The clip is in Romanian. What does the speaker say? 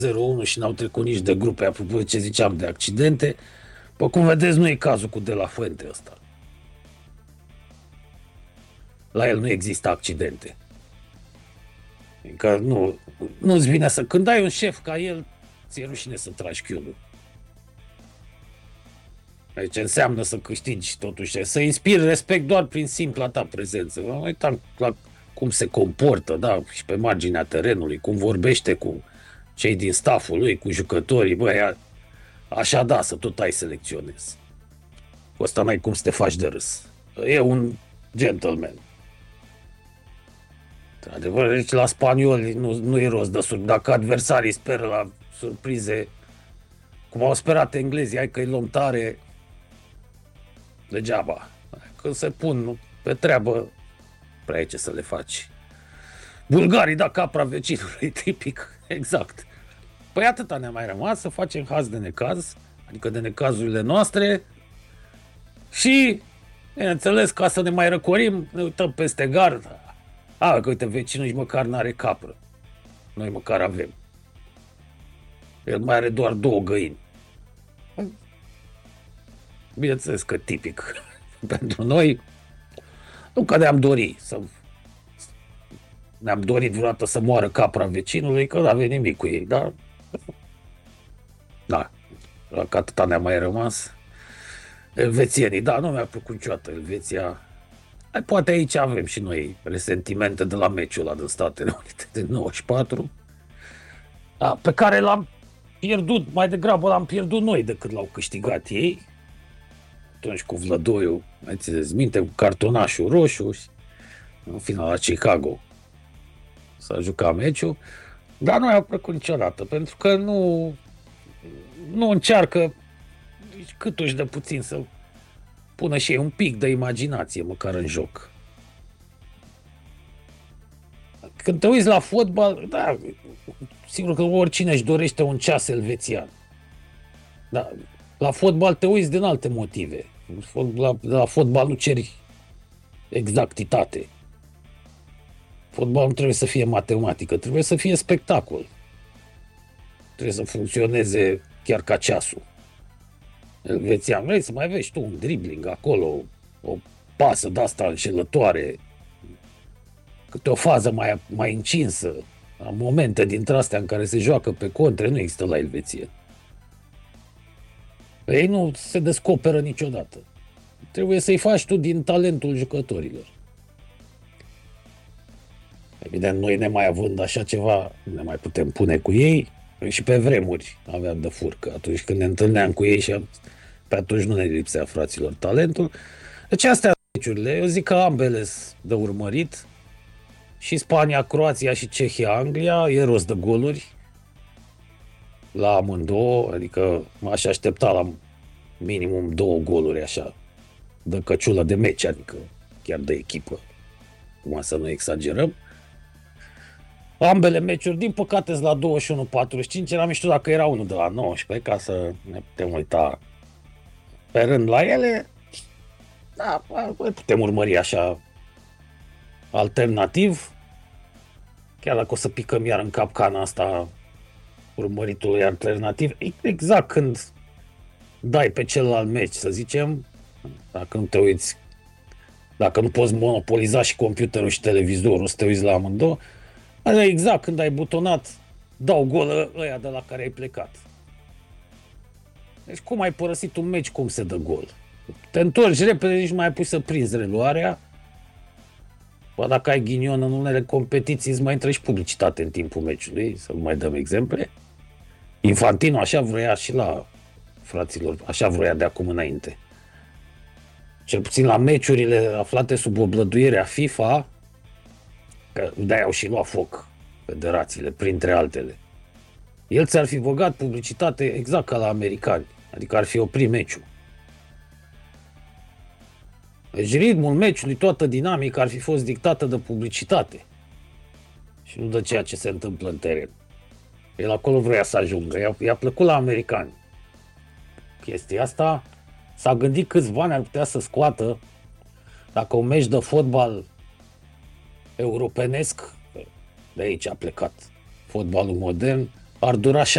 0-1 și n-au trecut nici de grupe, apropo de ce ziceam de accidente. Pe cum vedeți, nu e cazul cu De La Fuente ăsta. La el nu există accidente. Adică nu-ți vine să... Când ai un șef ca el, ți-e rușine să tragi chiulul. Deci înseamnă să câștigi totuși, să inspiri respect doar prin simpla ta prezență. Mă uitam la cum se comportă, da, și pe marginea terenului, cum vorbește cu cei din stafful lui, cu jucătorii, băi, așa da, să tot ai selecționezi. Cu ăsta n-ai cum să te faci de râs. E un gentleman. Adevăr, deci la spanioli nu e rost de surpriză. Dacă adversarii speră la surprize, cum au sperat englezii, hai că îi luăm tare, degeaba. Când se pun pe treabă, prea ai ce să le faci. Bulgarii, da, capra vecinului, tipic, exact. Păi atâta ne-a mai rămas, să facem haz de necaz, adică de necazurile noastre și, bineînțeles, ca să ne mai răcorim, ne uităm peste gard. Că uite, vecinul nici măcar n-are capră. Noi măcar avem. El mai are doar 2 găini. Bineînțeles că tipic pentru noi. Nu că ne-am dorit vreodată să moară capra vecinului, că n-avem nimic cu ei, dar da, că atâta ne-a mai rămas. Elvețienii, da, nu mi-a plăcut niciodată Elveția. Poate aici avem și noi resentimente de la meciul ăla din Statele Unite de 94, pe care l-am pierdut, mai degrabă l-am pierdut noi decât l-au câștigat ei. Atunci cu Vlădoiu, mai țineți minte, cu cartonașul roșu și în final la Chicago s-a jucat meciul, dar nu i-a plăcut niciodată, pentru că nu încearcă câtuși de puțin să pună și ei un pic de imaginație măcar în joc. Când te uiți la fotbal, da, sigur că oricine își dorește un ceas elvețian. Da, la fotbal te uiți din alte motive. La fotbal nu ceri exactitate. Fotbalul nu trebuie să fie matematică, trebuie să fie spectacol. Trebuie să funcționeze chiar ca ceasul. Elvețian, vrei să mai vezi tu un dribbling acolo, o pasă de-asta înșelătoare, câte o fază mai încinsă, momente dintre astea în care se joacă pe contre, nu există la Elveție. Ei nu se descoperă niciodată. Trebuie să-i faci tu din talentul jucătorilor. Evident, noi ne mai având așa ceva, nu ne mai putem pune cu ei. Și pe vremuri aveam de furcă. Atunci când ne întâlneam cu ei și pe atunci nu ne lipsea, fraților, talentul. Deci astea sunt meciurile. Eu zic că ambele sunt de urmărit. Și Spania, Croația și Cehia, Anglia, e rost de goluri la amândouă, adică m-aș aștepta la minimum 2 goluri așa, de căciulă de meci, adică chiar de echipă, cum să nu exagerăm. Ambele meciuri, din păcate, sunt la 21:45, era mișto dacă era unul de la 19, ca să ne putem uita pe rând la ele. Da, putem urmări așa alternativ, chiar dacă o să picăm iar în capcana asta urmăritului alternativ, exact când dai pe celălalt meci, să zicem, dacă nu te uiți, dacă nu poți monopoliza și computerul și televizorul, să te uiți la amândouă, exact când ai butonat, dau gol ăia de la care ai plecat. Deci cum ai părăsit un meci, cum se dă gol? Te întorci repede, nici mai ai pus să prinzi reluarea. Bă, dacă ai ghinion în unele competiții, îți mai intră și publicitate în timpul meciului, să nu mai dăm exemple. Infantino așa vroia și la fraților, așa vroia de acum înainte. Cel puțin la meciurile aflate sub oblăduierea FIFA, că de-aia au și luat foc federațiile, printre altele. El ți-ar fi băgat publicitate exact ca la americani, adică ar fi oprit meciul. Deci ritmul meciului, toată dinamica ar fi fost dictată de publicitate și nu de ceea ce se întâmplă în teren. El acolo vrea să ajungă, i-a plăcut la americani chestia asta, s-a gândit câți bani ar putea să scoată dacă un meci de fotbal europenesc, de aici a plecat fotbalul modern, ar dura